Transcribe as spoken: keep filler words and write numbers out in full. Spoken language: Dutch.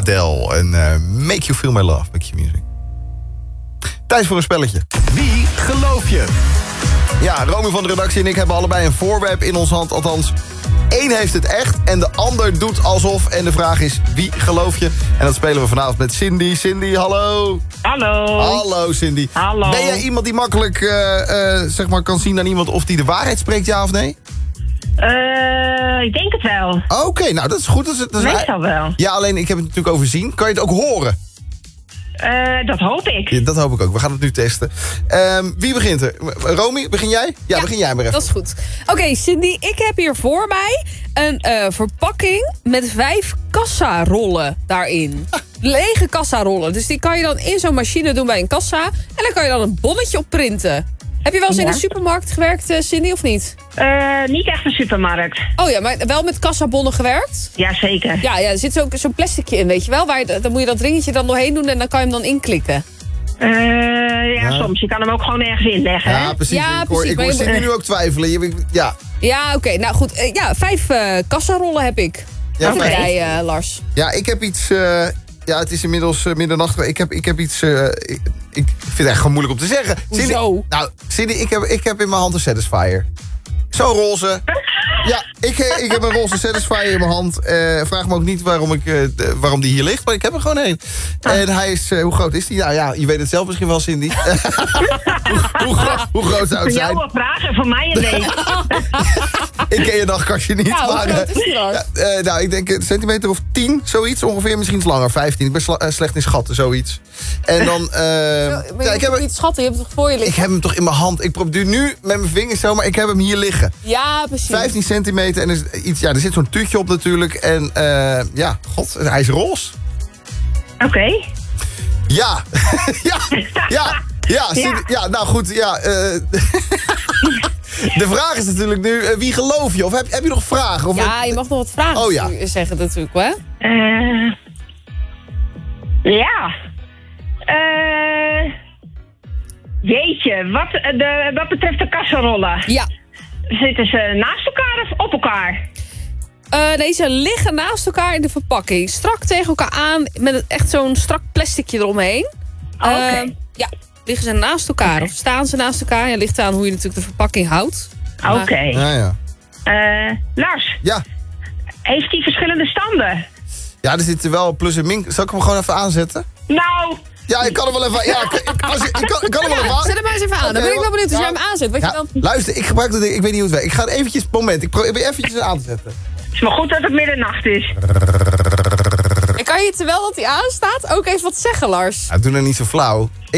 Adele. En uh, Make You Feel My Love, Make You Music. Tijd voor een spelletje. Wie geloof je? Ja, Romy van de redactie en ik hebben allebei een voorwerp in ons hand. Althans, één heeft het echt en de ander doet alsof. En de vraag is, wie geloof je? En dat spelen we vanavond met Cindy. Cindy, hallo. Hallo. Hallo, Cindy. Hallo. Ben jij iemand die makkelijk uh, uh, zeg maar kan zien aan iemand of die de waarheid spreekt, ja of nee? Uh, ik denk het wel. Oké, okay, nou dat is goed. Dat is, dat is Meestal wel. Ja, alleen ik heb het natuurlijk overzien. Kan je het ook horen? Uh, dat hoop ik. Ja, dat hoop ik ook. We gaan het nu testen. Um, wie begint er? Romy, begin jij? Ja, ja, begin jij maar even. Dat is goed. Oké, okay, Cindy, ik heb hier voor mij een uh, verpakking met vijf kassarollen daarin. Lege kassarollen. Dus die kan je dan in zo'n machine doen bij een kassa. En dan kan je dan een bonnetje op printen. Heb je wel eens ja. in de supermarkt gewerkt, uh, Cindy, of niet? Uh, niet echt een supermarkt. Oh ja, maar wel met kassabonnen gewerkt? Jazeker. Ja, ja, er zit zo'n zo'n plasticje in, weet je wel. Waar je, dan moet je dat ringetje dan doorheen doen en dan kan je hem dan inklikken. Uh, ja, ja, soms. Je kan hem ook gewoon ergens inleggen, hè? Ja, precies. Ja, ik hoor, precies, ik hoor Cindy nu ook twijfelen. Je, ja, ja oké. Okay. Nou goed, uh, ja, vijf uh, kassarollen heb ik. Ja, Wat heb jij, uh, Lars? Ja, ik heb iets... Uh, ja, het is inmiddels uh, middernacht. Ik heb, ik heb iets... Uh, ik, ik vind het echt gewoon moeilijk om te zeggen. Cindy, Hoezo? nou, Cindy, ik heb, ik heb in mijn hand een Satisfyer. Zo'n roze. Ja, ik, ik heb een roze Satisfyer in mijn hand. Uh, vraag me ook niet waarom, ik, uh, waarom die hier ligt, maar ik heb er gewoon één. En hij is, uh, hoe groot is die? Nou ja, je weet het zelf misschien wel, Cindy. hoe, hoe, groot, hoe groot zou het zijn? Voor jou een vraag en voor mij een nee. Ik ken je dagkastje niet. Ja, maar, hoe groot is die dan? Ja, uh, nou, ik denk een centimeter of tien, zoiets. Ongeveer, misschien iets langer, vijftien. Ik ben sla, uh, slecht in schatten, zoiets. En dan... Uh, Zo, maar je ja, ik heb niet schatten, je hebt het toch voor je liggen? Ik heb hem toch in mijn hand. Ik probeer nu met mijn vingers zo, maar ik heb hem hier liggen. Ja, precies. vijftien centimeter en er, is iets, ja, er zit zo'n tuutje op natuurlijk. En uh, ja, god, hij is roze. Oké. Okay. Ja. ja, ja, ja, ja. Ja, nou goed, ja. Uh, de vraag is natuurlijk nu, uh, wie geloof je? Of heb, heb je nog vragen? Of ja, je mag nog wat vragen oh, ja. zeggen natuurlijk, hè? Uh, ja. Uh, jeetje, wat, de, wat betreft de kassenrollen. Ja. Zitten ze naast elkaar of op elkaar? Uh, nee, ze liggen naast elkaar in de verpakking. Strak tegen elkaar aan, met echt zo'n strak plasticje eromheen. Oh, Oké. Okay. Uh, ja, liggen ze naast elkaar. Okay. Of staan ze naast elkaar. Ja, ligt aan hoe je natuurlijk de verpakking houdt. Oké. Okay. Ja, ja. Uh, Lars. Ja. Heeft die verschillende standen? Ja, er zitten wel plus en min. Zal ik hem gewoon even aanzetten? Nou... Ja, ik kan hem wel even... Ja, ik, als je, ik, kan, ik kan hem wel even aan. Zet hem maar eens even aan. Okay, dan ben ik wel benieuwd als jij hem aanzet. Wat ja, je dan... Luister, ik gebruik dat ding. Ik weet niet hoe het werkt. Ik ga het eventjes... Moment, ik probeer eventjes aan te zetten. Het is maar goed dat het middernacht is. En kan je terwijl dat hij aanstaat ook even wat zeggen, Lars? Nou, doe nou niet zo flauw.